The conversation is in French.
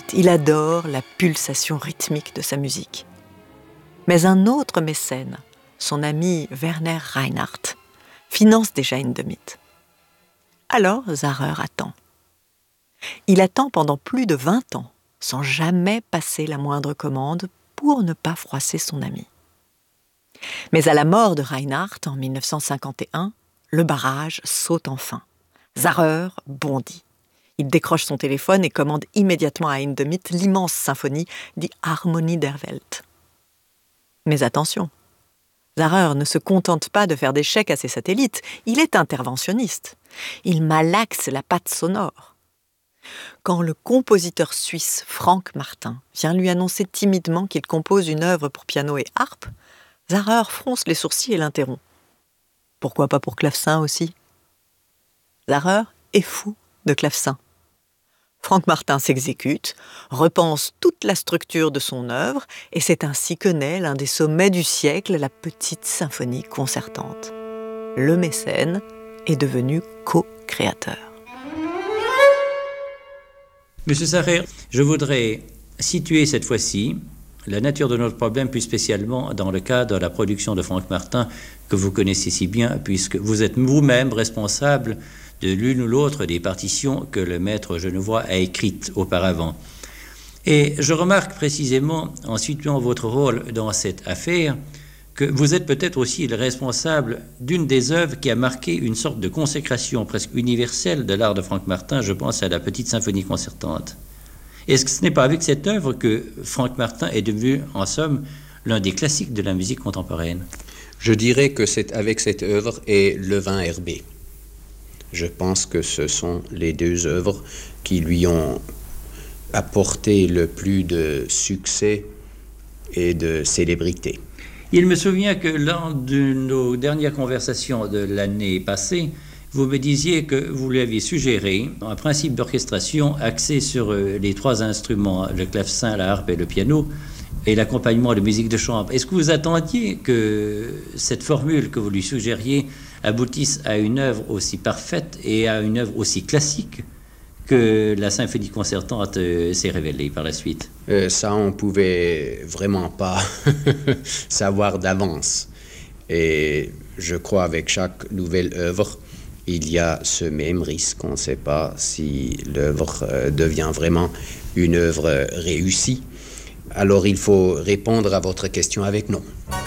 Reinhardt. Il adore la pulsation rythmique de sa musique. Mais un autre mécène, son ami Werner Reinhardt, finance déjà Hindemith. Alors Zahrer attend. Il attend pendant plus de 20 ans, sans jamais passer la moindre commande pour ne pas froisser son ami. Mais à la mort de Reinhardt en 1951, le barrage saute enfin. Zahrer bondit. Il décroche son téléphone et commande immédiatement à Hindemith l'immense symphonie Die Harmonie der Welt. Mais attention, Zahrer ne se contente pas de faire des chèques à ses satellites, il est interventionniste. Il malaxe la patte sonore. Quand le compositeur suisse Frank Martin vient lui annoncer timidement qu'il compose une œuvre pour piano et harpe, Zahrer fronce les sourcils et l'interrompt. Pourquoi pas pour clavecin aussi ? Zahrer est fou de clavecin. Frank Martin s'exécute, repense toute la structure de son œuvre, et c'est ainsi que naît l'un des sommets du siècle, la petite symphonie concertante. Le mécène est devenu co-créateur. Monsieur Zahrer, je voudrais situer cette fois-ci la nature de notre problème, plus spécialement dans le cadre de la production de Frank Martin, que vous connaissez si bien, puisque vous êtes vous-même responsable de l'une ou l'autre des partitions que le maître genevois a écrites auparavant. Et je remarque précisément, en situant votre rôle dans cette affaire, que vous êtes peut-être aussi le responsable d'une des œuvres qui a marqué une sorte de consécration presque universelle de l'art de Frank Martin, je pense à la petite symphonie concertante. Est-ce que ce n'est pas avec cette œuvre que Frank Martin est devenu, en somme, l'un des classiques de la musique contemporaine? Je dirais que c'est avec cette œuvre et Le Vin Herbé. Je pense que ce sont les deux œuvres qui lui ont apporté le plus de succès et de célébrité. Il me souvient que lors de nos dernières conversations de l'année passée, vous me disiez que vous lui aviez suggéré un principe d'orchestration axé sur les trois instruments, le clavecin, la harpe et le piano, et l'accompagnement de musique de chambre. Est-ce que vous attendiez que cette formule que vous lui suggériez aboutisse à une œuvre aussi parfaite et à une œuvre aussi classique que la symphonie concertante s'est révélée par la suite? Ça, on pouvait vraiment pas savoir d'avance. Et je crois avec chaque nouvelle œuvre, il y a ce même risque. On ne sait pas si l'œuvre devient vraiment une œuvre réussie. Alors il faut répondre à votre question avec non.